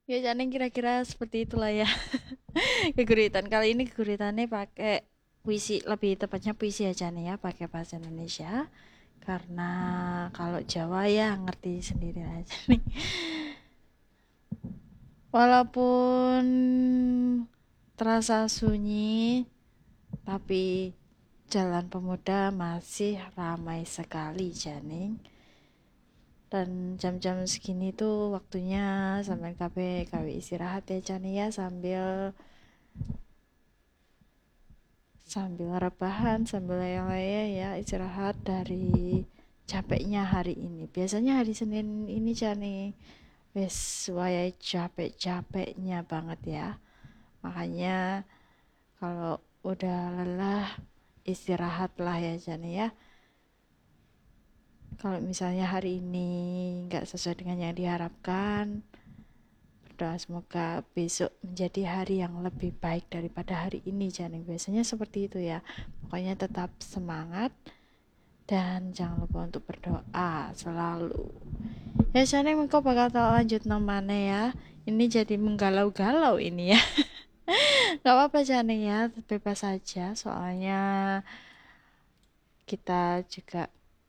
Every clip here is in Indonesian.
Ya Janing kira-kira seperti itulah ya. Keguritan kali ini keguritannya pakai puisi, lebih tepatnya puisi aja nih ya, pakai bahasa Indonesia. Karena kalau Jawa ya ngerti sendiri aja nih. Walaupun terasa sunyi, tapi Jalan Pemuda masih ramai sekali Janing. Dan jam-jam segini tuh waktunya sampai KW istirahat ya Janing ya, sambil rebahan, sambil leyeh-leyeh ya, istirahat dari capeknya hari ini. Biasanya hari Senin ini Jani wes wayai capek-capeknya banget ya. Makanya kalau udah lelah istirahatlah ya Jani ya. Kalau misalnya hari ini nggak sesuai dengan yang diharapkan, berdoa semoga besok menjadi hari yang lebih baik daripada hari ini Jani. Biasanya seperti itu ya. Pokoknya tetap semangat dan jangan lupa untuk berdoa selalu. Ya Jani, engkau bakal tahu lanjut namanya ya. Ini jadi menggalau-galau ini ya. Gak apa-apa Jani ya, bebas saja. Soalnya kita juga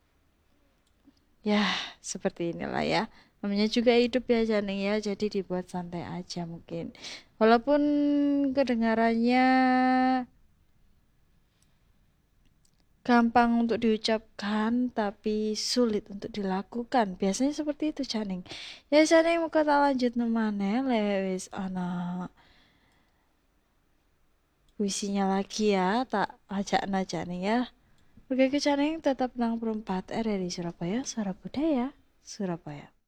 ya seperti inilah ya. Namanya juga hidup ya Jani ya. Jadi dibuat santai aja mungkin. Walaupun kedengarannya gampang untuk diucapkan tapi sulit untuk dilakukan. Biasanya seperti itu Janing. Ya Janing muka tak lanjut nemane lewis ana puisinya lagi ya, tak ajak Janing ya. Oke ke Janing tetap nang perempat RRI Surabaya, Suara Budaya, Surabaya.